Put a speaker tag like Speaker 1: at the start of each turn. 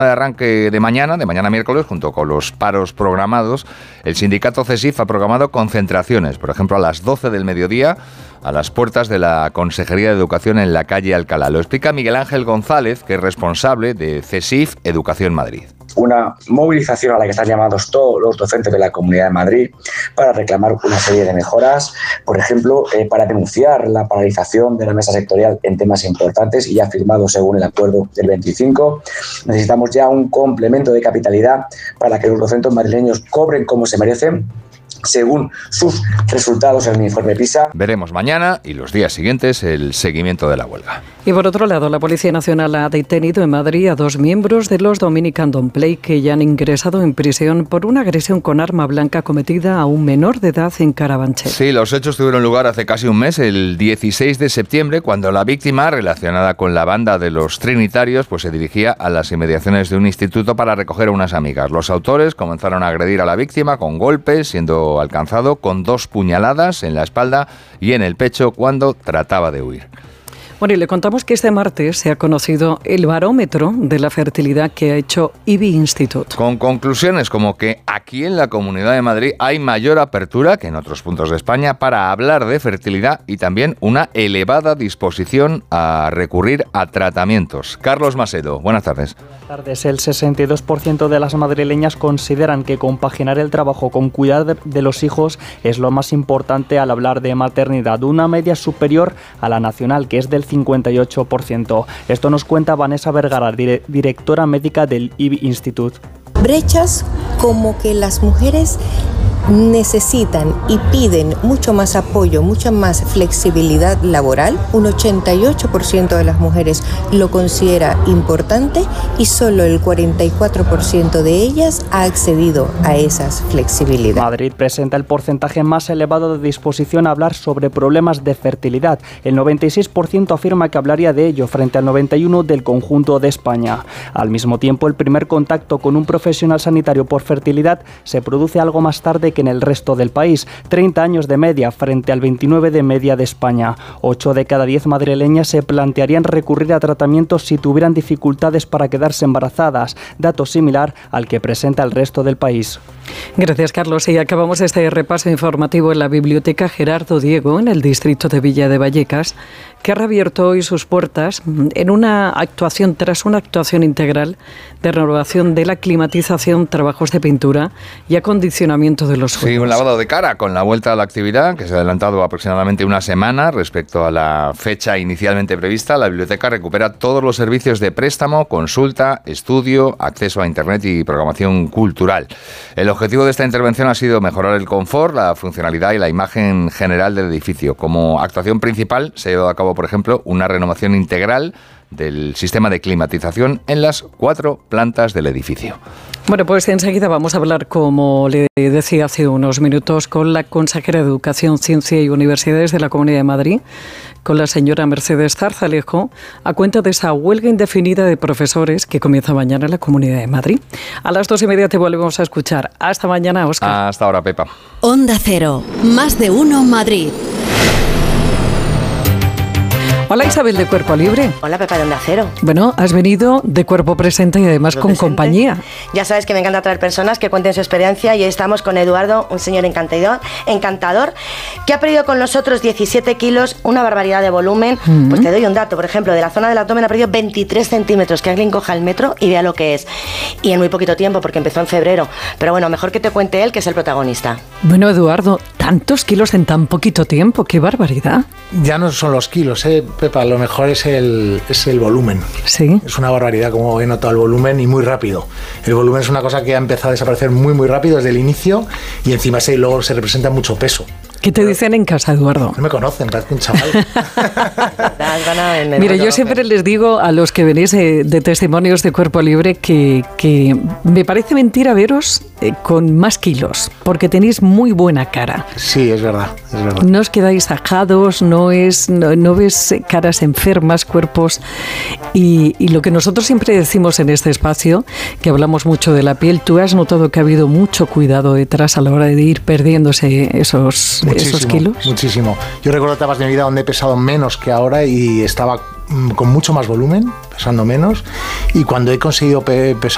Speaker 1: de arranque de mañana miércoles, junto con los paros programados, el sindicato CESIF ha programado concentraciones, por ejemplo, a las 12 del mediodía, a las puertas de la Consejería de Educación en la calle Alcalá. Lo explica Miguel Ángel González, que es responsable de CESIF Educación Madrid.
Speaker 2: Una movilización a la que están llamados todos los docentes de la Comunidad de Madrid para reclamar una serie de mejoras, por ejemplo, para denunciar la paralización de la mesa sectorial en temas importantes y ya firmado según el acuerdo del 25. Necesitamos ya un complemento de capitalidad para que los docentes madrileños cobren como se merecen, según sus resultados en el informe PISA.
Speaker 1: Veremos mañana y los días siguientes el seguimiento de la huelga.
Speaker 3: Y por otro lado, la Policía Nacional ha detenido en Madrid a 2 miembros de los Dominican Don't Play que ya han ingresado en prisión por una agresión con arma blanca cometida a un menor de edad en Carabanchel.
Speaker 1: Sí, los hechos tuvieron lugar hace casi un mes, el 16 de septiembre, cuando la víctima, relacionada con la banda de los Trinitarios, pues se dirigía a las inmediaciones de un instituto para recoger a unas amigas. Los autores comenzaron a agredir a la víctima con golpes, siendo alcanzado con 2 puñaladas en la espalda y en el pecho cuando trataba de huir.
Speaker 3: Bueno, y le contamos que este martes se ha conocido el barómetro de la fertilidad que ha hecho IBI Institute.
Speaker 1: Con conclusiones como que aquí en la Comunidad de Madrid hay mayor apertura que en otros puntos de España para hablar de fertilidad y también una elevada disposición a recurrir a tratamientos. Carlos Macedo, buenas tardes.
Speaker 4: Buenas tardes. El 62% de las madrileñas consideran que compaginar el trabajo con cuidar de los hijos es lo más importante al hablar de maternidad, una media superior a la nacional, que es del 58%. Esto nos cuenta Vanessa Vergara, directora médica del IBI Institute.
Speaker 5: Brechas como que las mujeres necesitan y piden mucho más apoyo, mucha más flexibilidad laboral. Un 88% de las mujeres lo considera importante y solo el 44% de ellas ha accedido a esas flexibilidades.
Speaker 4: Madrid presenta el porcentaje más elevado de disposición a hablar sobre problemas de fertilidad. El 96% afirma que hablaría de ello frente al 91% del conjunto de España. Al mismo tiempo, el primer contacto con un profesional sanitario por fertilidad se produce algo más tarde que en el resto del país, 30 años de media frente al 29 de media de España. 8 de cada 10 madrileñas se plantearían recurrir a tratamientos si tuvieran dificultades para quedarse embarazadas, dato similar al que presenta el resto del país.
Speaker 3: Gracias, Carlos. Y acabamos este repaso informativo en la Biblioteca Gerardo Diego, en el distrito de Villa de Vallecas, que ha reabierto hoy sus puertas en tras una actuación integral de renovación de la climatización, trabajos de pintura y acondicionamiento de los juegos.
Speaker 1: Sí, un lavado de cara con la vuelta a la actividad, que se ha adelantado aproximadamente una semana respecto a la fecha inicialmente prevista. La biblioteca recupera todos los servicios de préstamo, consulta, estudio, acceso a Internet y programación cultural. El objetivo de esta intervención ha sido mejorar el confort, la funcionalidad y la imagen general del edificio. Como actuación principal se ha llevado a cabo, por ejemplo, una renovación integral del sistema de climatización en las 4 plantas del edificio.
Speaker 3: Bueno, pues enseguida vamos a hablar, como le decía hace unos minutos, con la consejera de Educación, Ciencia y Universidades de la Comunidad de Madrid, con la señora Mercedes Zarzalejo, a cuenta de esa huelga indefinida de profesores que comienza mañana en la Comunidad de Madrid. A las 2:30 te volvemos a escuchar. Hasta mañana, Óscar.
Speaker 1: Hasta ahora, Pepa.
Speaker 6: Onda Cero, más de uno Madrid.
Speaker 3: Hola, Isabel de Cuerpo Libre.
Speaker 7: Hola, Pepa de Onda Cero.
Speaker 3: Bueno, has venido de cuerpo presente y además con compañía.
Speaker 7: Ya sabes que me encanta traer personas que cuenten su experiencia y hoy estamos con Eduardo, un señor encantador, que ha perdido con nosotros 17 kilos, una barbaridad de volumen. Pues te doy un dato, por ejemplo, de la zona del abdomen ha perdido 23 centímetros, que alguien coja el metro y vea lo que es. Y en muy poquito tiempo, porque empezó en febrero. Pero bueno, mejor que te cuente él, que es el protagonista.
Speaker 3: Bueno, Eduardo, tantos kilos en tan poquito tiempo, qué barbaridad.
Speaker 8: Ya no son los kilos, Pepa, lo mejor es el volumen.
Speaker 3: Sí.
Speaker 8: Es una barbaridad como he notado el volumen y muy rápido. El volumen es una cosa que ha empezado a desaparecer muy muy rápido desde el inicio y encima luego se representa mucho peso.
Speaker 3: ¿Qué te dicen en casa, Eduardo?
Speaker 8: No me conocen, parece un chaval.
Speaker 3: Mira, yo siempre les digo a los que venís de testimonios de Cuerpo Libre que me parece mentira veros con más kilos, porque tenéis muy buena cara.
Speaker 8: Sí, es verdad.
Speaker 3: No os quedáis ajados, no ves caras enfermas, cuerpos. Y lo que nosotros siempre decimos en este espacio, que hablamos mucho de la piel, tú has notado que ha habido mucho cuidado detrás a la hora de ir perdiéndose esos kilos.
Speaker 8: Muchísimo. Yo recuerdo etapas de mi vida donde he pesado menos que ahora y estaba con mucho más volumen, pesando menos, y cuando he conseguido pesar